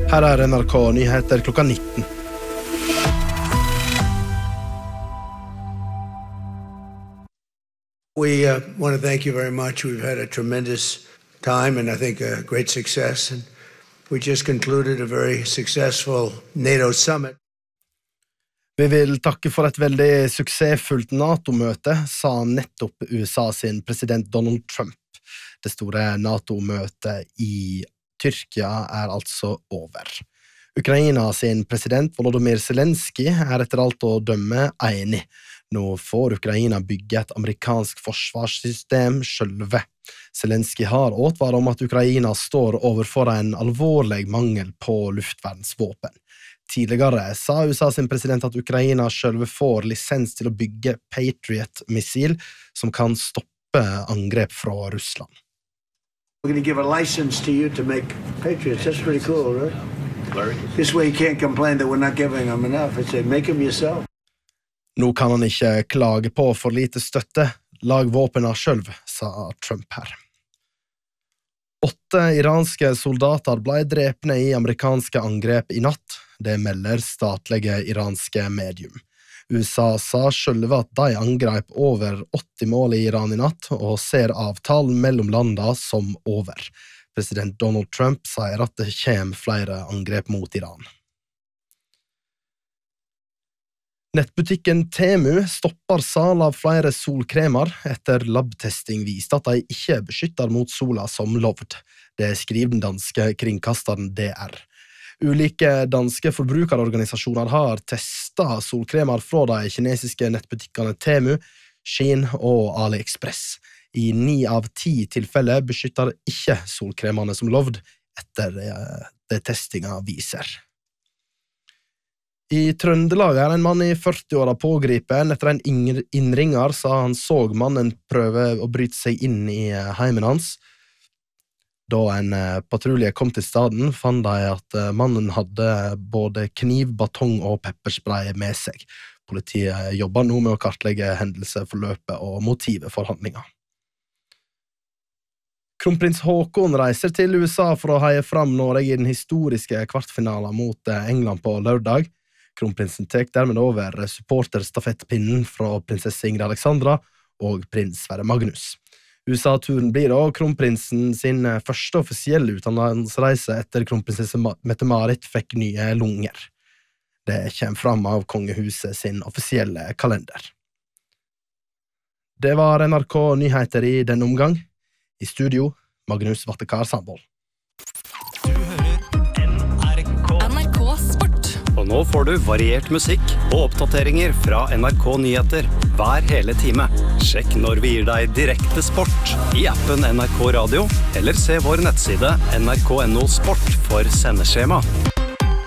Her NRK Nyheter klokka 19. We want to thank you very much. We've had a tremendous time and I think a great success. And we just concluded a very successful NATO summit. Vi vil takke for et veldig suksessfullt NATO-møte, sa nettopp USA sin president Donald Trump. Det store NATO-møtet i Tyrkia altså over. Ukraina sin president Volodymyr Zelensky etter alt å dømme enig. Nå får Ukraina bygge et amerikansk forsvarssystem sjølve. Zelensky har advart om at Ukraina står overfor en alvorlig mangel på luftvernsvåpen. Tidligere sa USA sin president at Ukraina sjølve får lisens til å bygge Patriot-missil som kan stoppe angrep fra Russland. We're going to give a license to you to make Patriots. That's pretty cool, right? Larry? This way you can't complain that we're not giving them enough. It's make them yourself. Nå kan han ikke klage på for lite støtte. Lag våpena sjølv, sa Trump her. 8 iranske soldater ble drepne i amerikanske angrep i natt. Det melder statlige iranske medium. USA sa selv at de angrep over 80 mål i Iran i natt, og ser avtalen mellom landene som over. President Donald Trump sier at det kommer flere angrep mot Iran. Nettbutikken Temu stopper sal av flere solkremer etter labtesting viste at de ikke beskytter mot sola som lovd. Det skriver den danske kringkasteren DR. Ulike danske forbrukerorganisasjoner har testet solkremer fra de kinesiske nettbutikkene Temu, Shein og AliExpress. I 9 av 10 tilfeller beskytter ikke solkremene som lovd etter det testinga viser. I Trøndelag en mann i 40-åra pågripen etter en innringer sa han så mannen prøve å bryte seg inn i heimen hans. Da en patrulje kom til staden, fant de at mannen hadde både kniv, batong og pepperspray med seg. Politiet jobber nå med å kartlegge hendelsesforløpet og motivet for handlinga. Kronprins Haakon reiser til USA for å heie fram Norge i den historiske kvartfinalen mot England på lørdag. Kronprinsen tek dermed over supporterstafettpinnen fra prinsesse Ingrid Alexandra og prins Sverre Magnus. USA-turen blir da kronprinsen sin første offisielle utenlandsreise etter kronprinsesse Mette-Marit fikk nye lunger. Det kommer fram av kongehuset sin offisielle kalender. Det var NRK Nyheter i denne omgang. I studio, Magnus Vattekar Sandvold. Du hører NRK Sport. Og nå får du variert musikk og oppdateringer fra NRK Nyheter hver hele time. Sjekk når vi gir deg direkte sport i appen NRK Radio, eller se vår nettside nrk.no sport for sendeskjema.